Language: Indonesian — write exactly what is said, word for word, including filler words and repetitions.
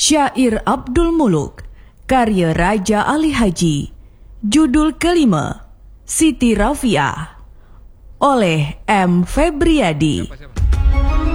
Syair Abdul Muluk, karya Raja Ali Haji. Judul kelima, Siti Rafiah, oleh M. Febriadi.